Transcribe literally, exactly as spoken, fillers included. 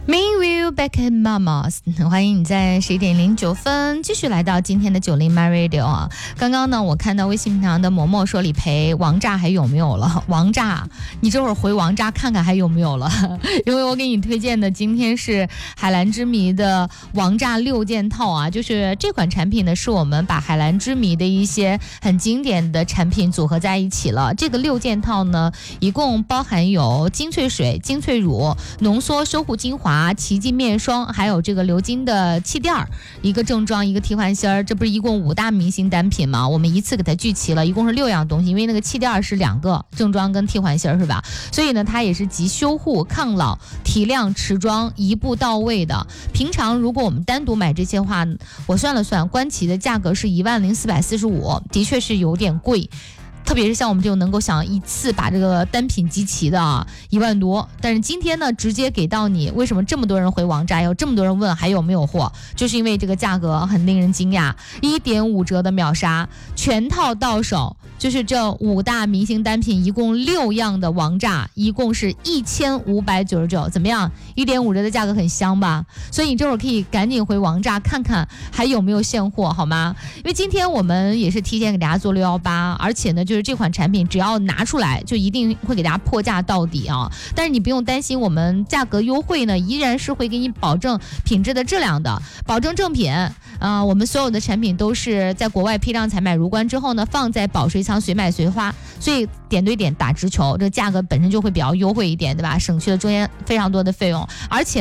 Meanwhile back at Mama's， 欢迎你在十一点零九分继续来到今天的九零 My Radio 啊。刚刚呢，我看到微信平台的嬷嬷说理赔王炸还有没有了？王炸，你这会儿回王炸看看还有没有了？因为我给你推荐的今天是海蓝之谜的王炸六件套啊，就是这款产品呢，是我们把海蓝之谜的一些很经典的产品组合在一起了。这个六件套呢，一共包含有精粹水、精粹乳、浓缩修护精华、奇迹面霜，还有这个鎏金的气垫儿，一个正装，一个替换芯儿，这不是一共五大明星单品吗？我们一次给它聚齐了，一共是六样东西，因为那个气垫儿是两个，正装跟替换芯儿是吧？所以呢，它也是集修护、抗老、提亮、持妆一步到位的。平常如果我们单独买这些话，我算了算，官旗的价格是一万零四百四十五，的确是有点贵。特别是像我们这种能够想一次把这个单品集齐的啊，一万多。但是今天呢，直接给到你。为什么这么多人回王炸，有这么多人问还有没有货？就是因为这个价格很令人惊讶，一点五折的秒杀，全套到手。就是这五大明星单品，一共六样的王炸，一共是一千五百九十九，怎么样？一点五折的价格很香吧？所以你这会儿可以赶紧回王炸看看还有没有现货，好吗？因为今天我们也是提前给大家做六幺八，而且呢，就是这款产品只要拿出来，就一定会给大家破价到底啊！但是你不用担心，我们价格优惠呢，依然是会给你保证品质的质量的，保证正品。啊、呃，我们所有的产品都是在国外批量采买入关之后呢，放在保税仓随买随花，所以点对点打直球，这价格本身就会比较优惠一点，对吧？省去了中间非常多的费用，而且